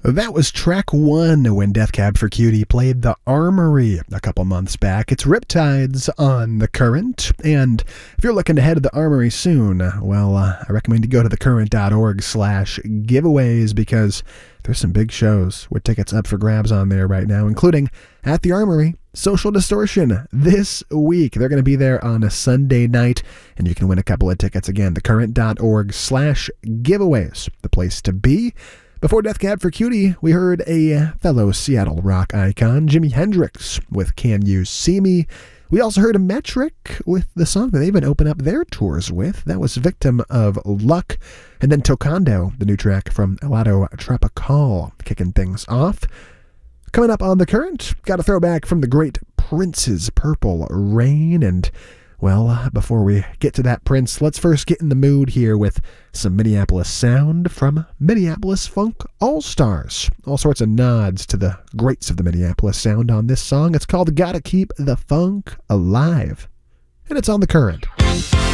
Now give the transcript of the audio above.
That was track one when Death Cab for Cutie played The Armory a couple months back. It's Riptides on The Current, and if you're looking to head to The Armory soon, well, I recommend you go to thecurrent.org/giveaways because there's some big shows with tickets up for grabs on there right now, including at The Armory, Social Distortion this week. They're going to be there on a Sunday night, and you can win a couple of tickets. Again, thecurrent.org/giveaways, the place to be. Before Death Cab for Cutie, we heard a fellow Seattle rock icon, Jimi Hendrix, with Can You See Me? We also heard a Metric with the song that they've been opening up their tours with. That was Victim of Luck. And then Tocando, the new track from Helado Tropical, kicking things off. Coming up on The Current, got a throwback from the great Prince's Purple Rain. And, well, before we get to that Prince, let's first get in the mood here with some Minneapolis sound from Minneapolis Funk All-Stars. All sorts of nods to the greats of the Minneapolis sound on this song. It's called Gotta Keep the Funk Alive. And it's on The Current.